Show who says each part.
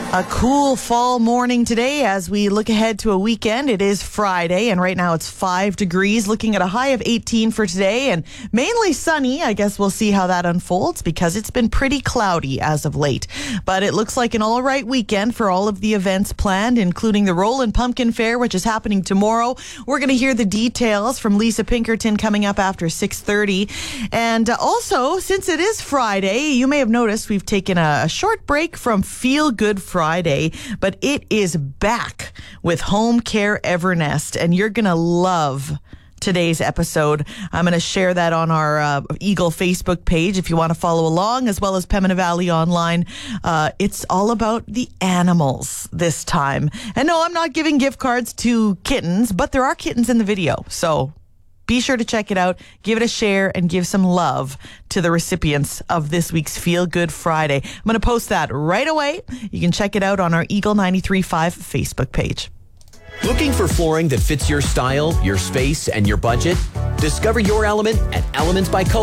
Speaker 1: A cool fall morning today as we look ahead to a weekend. It is Friday, and right now it's 5 degrees, looking at a high of 18 for today, and mainly sunny. I guess we'll see how that unfolds because it's been pretty cloudy as of late. But it looks like an all right weekend for all of the events planned, including the Roland Pumpkin Fair, which is happening tomorrow. We're going to hear the details from Lisa Pinkerton coming up after 6:30. And also, since it is Friday, you may have noticed we've taken a short break from Feel Good Friday, but it is back with Home Care Evernest, and you're going to love today's episode. I'm going to share that on our Eagle Facebook page if you want to follow along, as well as Pembina Valley Online. It's all about the animals this time. And no, I'm not giving gift cards to kittens, but there are kittens in the video, so be sure to check it out, give it a share, and give some love to the recipients of this week's Feel Good Friday. I'm going to post that right away. You can check it out on our Eagle 93.5 Facebook page.
Speaker 2: Looking for flooring that fits your style, your space, and your budget? Discover your element at Elements by Co.